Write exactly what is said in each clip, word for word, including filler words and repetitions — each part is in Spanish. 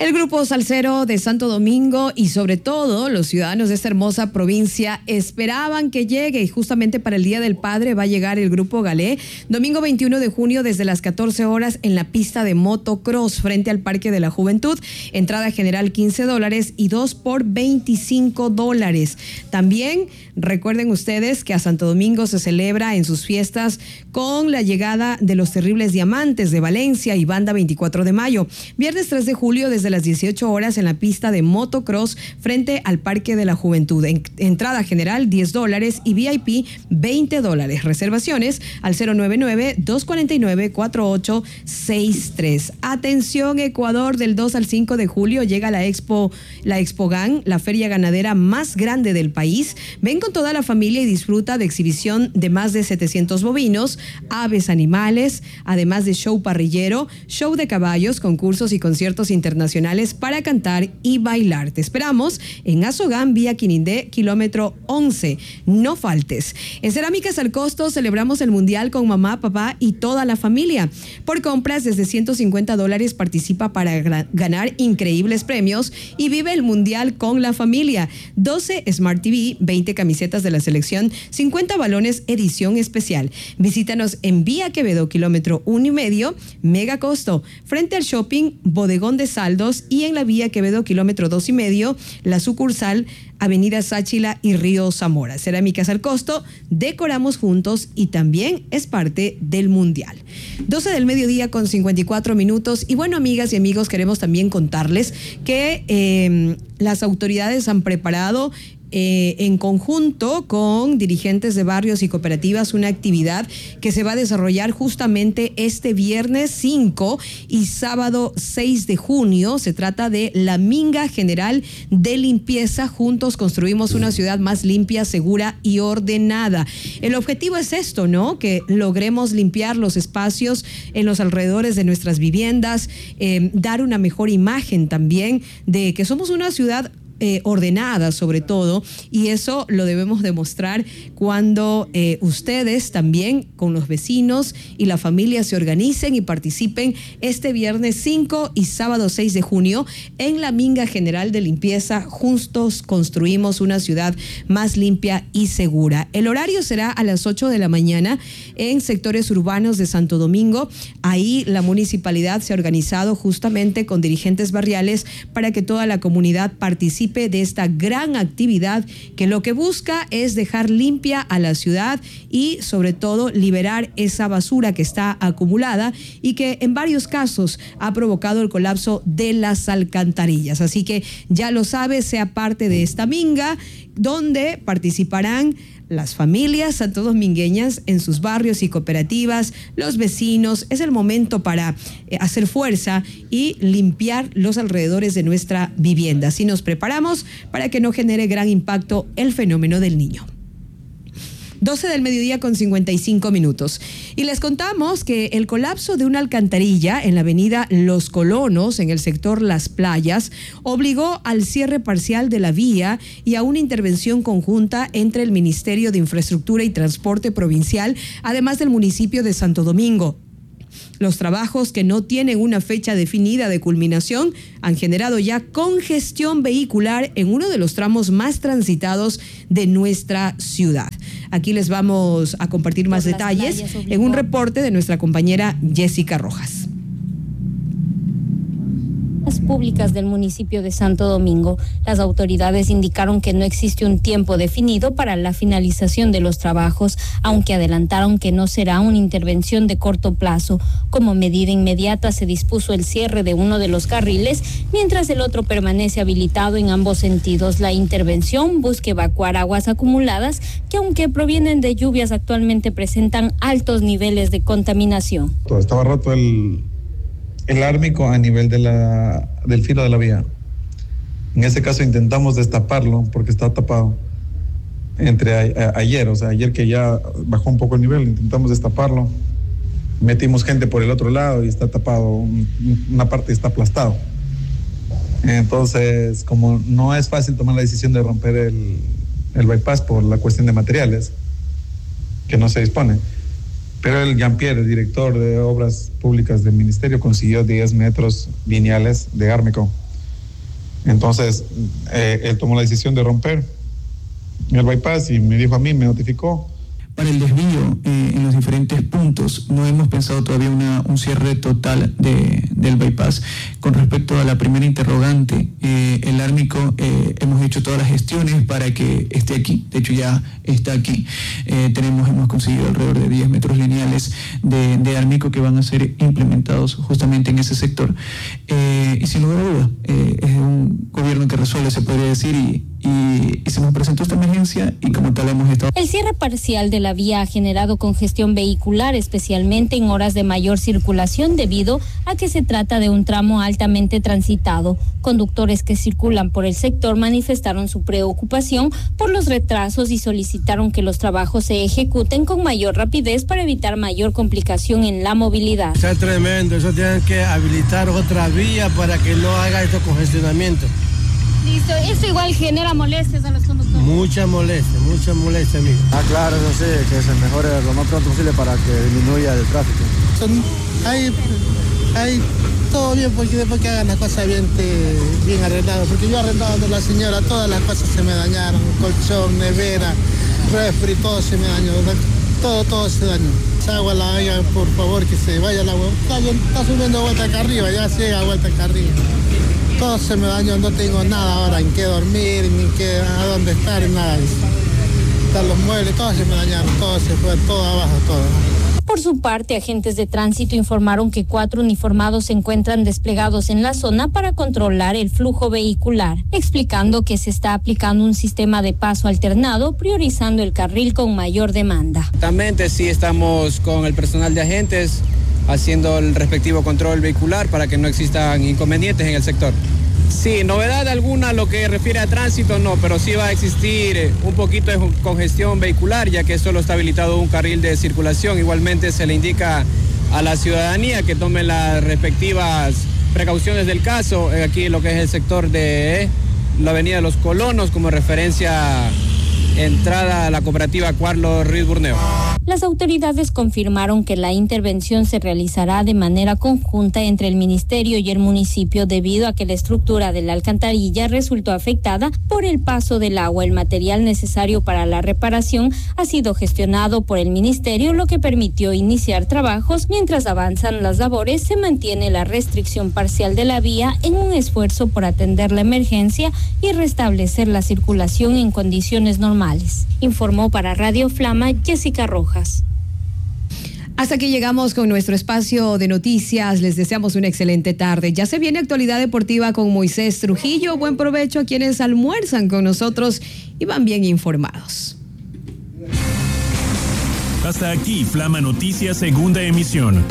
El grupo salsero de Santo Domingo y sobre todo los ciudadanos de esta hermosa provincia esperaban que llegue, y justamente para el Día del Padre va a llegar el grupo Galé, domingo veintiuno de junio desde las catorce horas en la pista de motocross frente al Parque de la Juventud. Entrada general quince dólares y dos por veinticinco dólares. También recuerden ustedes que a Santo Domingo se celebra en sus fiestas con la llegada de los Terribles Diamantes de Valencia y Banda veinticuatro de mayo. Viernes tres de julio desde las dieciocho horas en la pista de motocross frente al Parque de la Juventud. En, entrada general diez dólares y V I P veinte dólares. Reservaciones al cero nueve nueve, dos cuatro nueve, cuatro ocho seis tres. Atención Ecuador, del dos al cinco de julio llega la Expo, la Expogan, la feria ganadera más grande del país. Ven con toda la familia y disfruta de exhibición de más de setecientos bovinos, aves, animales, además de show parrillero, show de caballos, concursos y conciertos internacionales para cantar y bailar. Te esperamos en Azogán, vía Quinindé, kilómetro once. No faltes. En Cerámicas al Costo celebramos el Mundial con mamá, papá y toda la familia. Por compras desde ciento cincuenta dólares participa para gra- ganar increíbles premios y vive el Mundial con la familia. doce Smart T V, veinte camisetas de la selección, cincuenta balones edición especial. Visítanos en vía Quevedo, kilómetro uno y medio, mega costo, frente al shopping Bodegón de Saldos, y en la vía Quevedo, kilómetro dos y medio, la sucursal Avenida Sáchila y Río Zamora. Cerámicas al Costo, decoramos juntos y también es parte del Mundial. doce del mediodía con cincuenta y cuatro minutos. Y bueno, amigas y amigos, queremos también contarles que eh, las autoridades han preparado Eh, en conjunto con dirigentes de barrios y cooperativas una actividad que se va a desarrollar justamente este viernes cinco y sábado seis de junio. Se trata de la Minga General de Limpieza. Juntos construimos una ciudad más limpia, segura y ordenada. El objetivo es esto, ¿no? Que logremos limpiar los espacios en los alrededores de nuestras viviendas, eh, dar una mejor imagen también de que somos una ciudad Eh, ordenada sobre todo, y eso lo debemos demostrar cuando eh, ustedes también con los vecinos y la familia se organicen y participen este viernes cinco y sábado seis de junio en la Minga General de Limpieza. Juntos construimos una ciudad más limpia y segura. El horario será a las ocho de la mañana en sectores urbanos de Santo Domingo. Ahí la municipalidad se ha organizado justamente con dirigentes barriales para que toda la comunidad participe de esta gran actividad que lo que busca es dejar limpia a la ciudad y sobre todo liberar esa basura que está acumulada y que en varios casos ha provocado el colapso de las alcantarillas. Así que ya lo sabe, sea parte de esta minga donde participarán las familias santodomingueñas en sus barrios y cooperativas, los vecinos. Es el momento para eh, hacer fuerza y limpiar los alrededores de nuestra vivienda. Así nos preparamos para que no genere gran impacto el fenómeno del niño. doce del mediodía con cincuenta y cinco minutos. Y les contamos que el colapso de una alcantarilla en la avenida Los Colonos, en el sector Las Playas, obligó al cierre parcial de la vía y a una intervención conjunta entre el Ministerio de Infraestructura y Transporte Provincial, además del municipio de Santo Domingo. Los trabajos, que no tienen una fecha definida de culminación, han generado ya congestión vehicular en uno de los tramos más transitados de nuestra ciudad. Aquí les vamos a compartir más detalles en un reporte de nuestra compañera Jessica Rojas. Públicas del municipio de Santo Domingo. Las autoridades indicaron que no existe un tiempo definido para la finalización de los trabajos, aunque adelantaron que no será una intervención de corto plazo. Como medida inmediata se dispuso el cierre de uno de los carriles, mientras el otro permanece habilitado en ambos sentidos. La intervención busca evacuar aguas acumuladas que, aunque provienen de lluvias, actualmente presentan altos niveles de contaminación. Estaba roto el el ármico a nivel de la, del filo de la vía. En ese caso intentamos destaparlo porque está tapado. Entre a, a, ayer, o sea, ayer que ya bajó un poco el nivel, intentamos destaparlo. Metimos gente por el otro lado y está tapado, una parte está aplastado. Entonces, como no es fácil tomar la decisión de romper el, el bypass por la cuestión de materiales, que no se dispone, pero el Jean-Pierre, el director de obras públicas del ministerio, consiguió diez metros lineales de ármico Entonces, eh, él tomó la decisión de romper el bypass y me dijo a mí, me notificó. Para el desvío eh, en los diferentes puntos, no hemos pensado todavía una, un cierre total de, del bypass. Con respecto a la primera interrogante, eh, el Ármico, eh, hemos hecho todas las gestiones para que esté aquí. De hecho, ya está aquí. Eh, tenemos, hemos conseguido alrededor de diez metros lineales de, de Ármico que van a ser implementados justamente en ese sector. Eh, y sin lugar a duda, eh, es un gobierno que resuelve, se podría decir, y, y, y se nos presentó esta emergencia y como tal hemos estado... El cierre parcial de la vía ha generado congestión vehicular, especialmente en horas de mayor circulación, debido a que se trata de un tramo altamente transitado. Conductores que circulan por el sector manifestaron su preocupación por los retrasos y solicitaron que los trabajos se ejecuten con mayor rapidez para evitar mayor complicación en la movilidad. Está tremendo, eso tienen que habilitar otra vía para que no haga estos congestionamientos. Listo, eso igual genera molestias a los conductores. Mucha molestia, mucha molestia, amigo. Ah, claro, eso sí, que se mejore lo más pronto posible para que disminuya el tráfico. Son, hay, hay todo bien porque después que hagan las cosas bien, te, bien arregladas. Porque yo arreglando a la señora, todas las cosas se me dañaron, colchón, nevera, refri, todo se me dañó, todo, todo se dañó. Esa agua la haga, por favor, que se vaya el agua. Está, está subiendo vuelta acá arriba, ya llega vuelta acá arriba. Todo se me dañó, no tengo nada ahora en qué dormir, ni qué, a dónde estar, nada. Están los muebles, todo se me dañaron, todo se fue, todo abajo, todo. Por su parte, agentes de tránsito informaron que cuatro uniformados se encuentran desplegados en la zona para controlar el flujo vehicular, explicando que se está aplicando un sistema de paso alternado, priorizando el carril con mayor demanda. Exactamente, sí estamos con el personal de agentes haciendo el respectivo control vehicular para que no existan inconvenientes en el sector. Sí, novedad alguna lo que refiere a tránsito no, pero sí va a existir un poquito de congestión vehicular, ya que solo está habilitado un carril de circulación. Igualmente se le indica a la ciudadanía que tome las respectivas precauciones del caso, aquí lo que es el sector de la avenida de los Colonos, como referencia entrada a la cooperativa Carlos Ruiz Burneo. Las autoridades confirmaron que la intervención se realizará de manera conjunta entre el ministerio y el municipio debido a que la estructura de la alcantarilla resultó afectada por el paso del agua. El material necesario para la reparación ha sido gestionado por el ministerio, lo que permitió iniciar trabajos. Mientras avanzan las labores, se mantiene la restricción parcial de la vía en un esfuerzo por atender la emergencia y restablecer la circulación en condiciones normales. Informó para Radio Flama Jessica Rojas. Hasta aquí llegamos con nuestro espacio de noticias. Les deseamos una excelente tarde. Ya se viene Actualidad Deportiva con Moisés Trujillo. Buen provecho a quienes almuerzan con nosotros y van bien informados. Hasta aquí Flama Noticias, segunda emisión.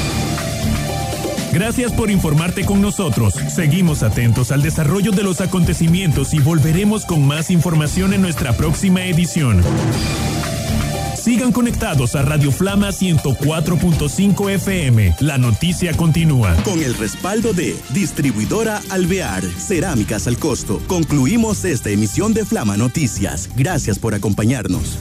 Gracias por informarte con nosotros. Seguimos atentos al desarrollo de los acontecimientos y volveremos con más información en nuestra próxima edición. Sigan conectados a Radio Flama ciento cuatro punto cinco F M. La noticia continúa. Con el respaldo de Distribuidora Alvear, Cerámicas al Costo. Concluimos esta emisión de Flama Noticias. Gracias por acompañarnos.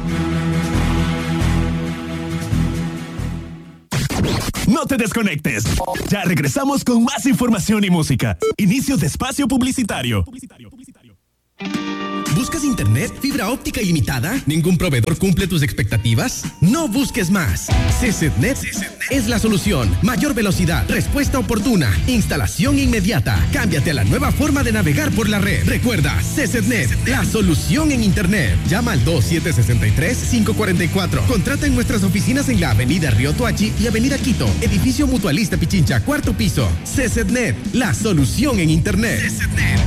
No te desconectes. Ya regresamos con más información y música. Inicio de espacio publicitario. Publicitario, publicitario. ¿Buscas internet, fibra óptica ilimitada? ¿Ningún proveedor cumple tus expectativas? No busques más. CCTnet es la solución. Mayor velocidad, respuesta oportuna, instalación inmediata. Cámbiate a la nueva forma de navegar por la red. Recuerda, CCTnet, la solución en internet. Llama al dos siete seis tres, cinco cuatro cuatro. Contrata en nuestras oficinas en la avenida Río Tuachi y avenida Quito. Edificio Mutualista Pichincha, cuarto piso. CCTnet, la solución en internet. CCTnet.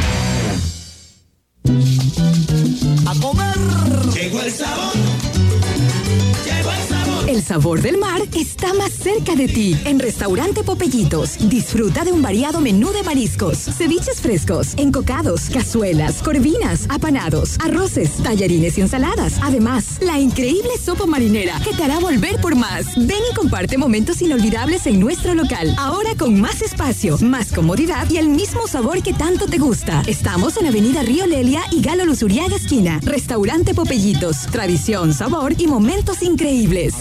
A comer. Llegó el sabor. Llegó el sabor. El sabor del mar está más cerca de ti. En Restaurante Popellitos, disfruta de un variado menú de mariscos, ceviches frescos, encocados, cazuelas, corvinas, apanados, arroces, tallarines y ensaladas. Además, la increíble sopa marinera que te hará volver por más. Ven y comparte momentos inolvidables en nuestro local. Ahora con más espacio, más comodidad y el mismo sabor que tanto te gusta. Estamos en Avenida Río Lelia y Galo Luzuriaga esquina. Restaurante Popellitos, tradición, sabor y momentos increíbles.